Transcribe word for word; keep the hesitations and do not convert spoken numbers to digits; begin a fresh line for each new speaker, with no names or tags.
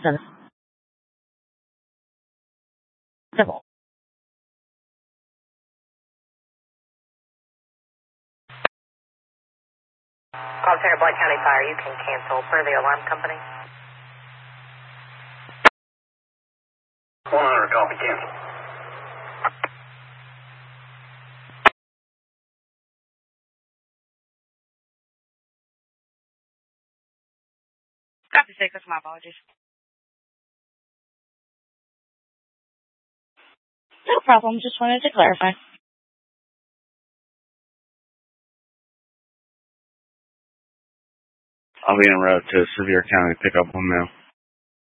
Center. Civil.
Call Center, Black County Fire. You can cancel per the alarm company.
one hundred, copy, cancel.
Copy six, that's my apologies.
No problem. Just wanted to clarify.
I'll be en route to Sevier County to pick up one now.